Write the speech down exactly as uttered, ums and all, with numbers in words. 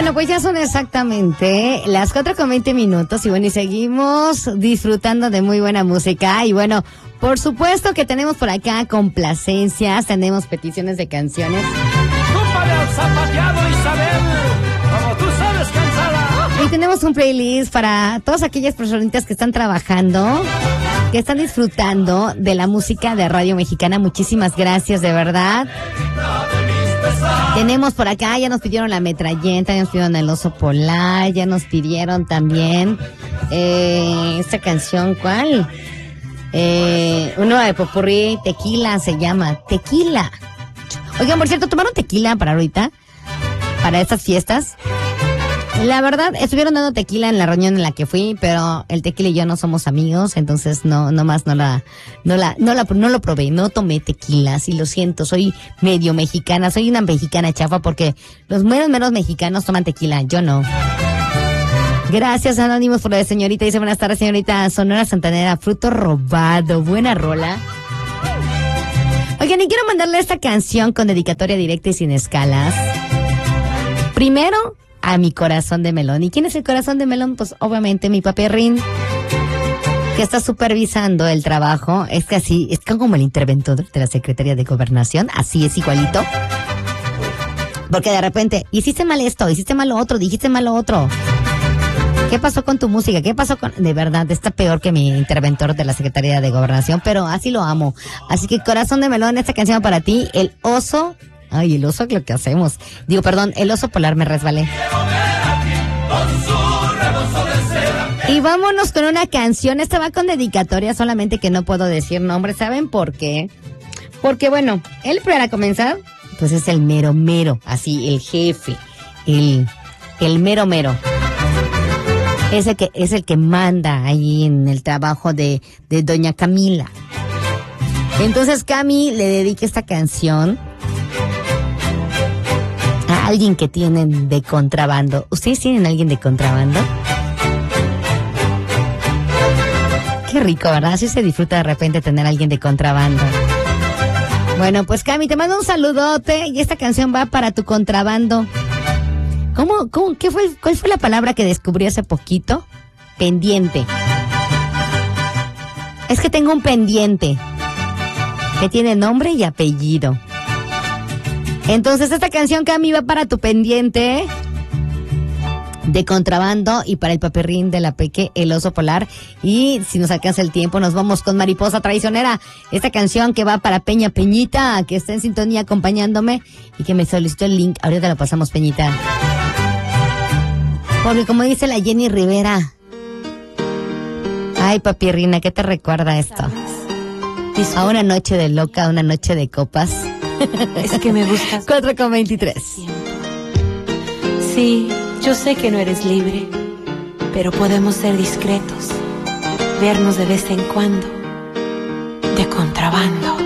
Bueno, pues ya son exactamente las cuatro con veinte minutos y bueno, y seguimos disfrutando de muy buena música y bueno, por supuesto que tenemos por acá complacencias, tenemos peticiones de canciones. Chúpale al zapateado, Isabel, como tú sabes, cansada. Y tenemos un playlist para todas aquellas personitas que están trabajando, que están disfrutando de la música de Radio Mexicana. Muchísimas gracias, de verdad. Tenemos por acá, ya nos pidieron La Metralleta, ya nos pidieron El Oso Polar, ya nos pidieron también eh, esta canción, ¿cuál? Eh, uno de Popurrí, Tequila se llama, Tequila. Oigan, por cierto, ¿tomaron tequila para ahorita? ¿Para estas fiestas? La verdad, estuvieron dando tequila en la reunión en la que fui, pero el tequila y yo no somos amigos, entonces no, no más no la, no la, no la, no lo probé, no tomé tequila, sí lo siento, soy medio mexicana, soy una mexicana chafa porque los menos menos mexicanos toman tequila, yo no. Gracias, Anónimos, por lo de señorita, dice buenas tardes, señorita Sonora Santanera, Fruto Robado, buena rola. Oigan, y quiero mandarle esta canción con dedicatoria directa y sin escalas. Primero, a mi corazón de melón. ¿Y quién es el corazón de melón? Pues obviamente mi paperrín, que está supervisando el trabajo. Es que así, es como el interventor de la Secretaría de Gobernación, así es igualito. Porque de repente, hiciste mal esto, hiciste mal lo otro, dijiste mal lo otro. ¿Qué pasó con tu música? ¿Qué pasó con...? De verdad, está peor que mi interventor de la Secretaría de Gobernación, pero así lo amo. Así que corazón de melón, esta canción para ti, El Oso... Ay, el oso, lo que hacemos. Digo, perdón, El Oso Polar, me resbalé. Y vámonos con una canción. Esta va con dedicatoria, solamente que no puedo decir nombre. ¿Saben por qué? Porque, bueno, él para comenzar, pues es el mero mero, así, el jefe, el, el mero mero. Es el que, es el que manda ahí en el trabajo de, de doña Camila. Entonces, Cami le dedica esta canción a alguien que tienen de contrabando. ¿Ustedes tienen a alguien de contrabando? Qué rico, ¿verdad? Así se disfruta de repente tener a alguien de contrabando. Bueno, pues Cami, te mando un saludote y esta canción va para tu contrabando. ¿Cómo, cómo, qué fue, cuál fue la palabra que descubrí hace poquito? Pendiente. Es que tengo un pendiente que tiene nombre y apellido. Entonces esta canción, Cami, va para tu pendiente de contrabando y para el paperrín de la Peque, El Oso Polar. Y si nos alcanza el tiempo, nos vamos con Mariposa Traicionera. Esta canción que va para Peña Peñita, que está en sintonía acompañándome y que me solicitó el link. Ahorita lo pasamos, Peñita. Porque como dice la Jenny Rivera, ay, papirrina, ¿qué te recuerda esto? A una noche de loca, a una noche de copas. Es que me gustas. cuatro con veintitrés. Sí, yo sé que no eres libre, pero podemos ser discretos, vernos de vez en cuando, de contrabando.